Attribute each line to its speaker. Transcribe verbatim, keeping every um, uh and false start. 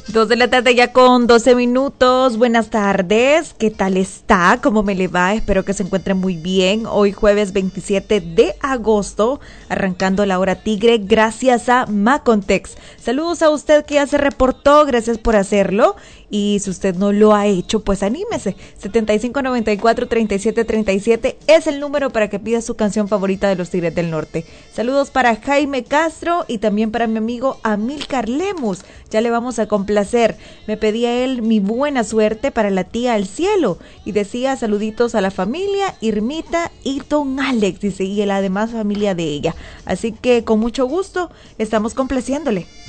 Speaker 1: Dos de la tarde ya con doce minutos. Buenas tardes. ¿Qué tal está? ¿Cómo me le va? Espero que se encuentre muy bien. Hoy jueves veintisiete de agosto, arrancando la hora tigre gracias a Macontex. Saludos a usted que ya se reportó. Gracias por hacerlo. Y si usted no lo ha hecho, pues anímese. setenta y cinco noventa y cuatro treinta y siete treinta y siete es el número para que pida su canción favorita de los Tigres del Norte. Saludos para Jaime Castro y también para mi amigo Amílcar Lemus. Ya le vamos a complacer. Me pedía él mi buena suerte para la tía al cielo. Y decía saluditos a la familia, Irmita y don Alex. Dice, y la demás familia de ella. Así que con mucho gusto estamos complaciéndole.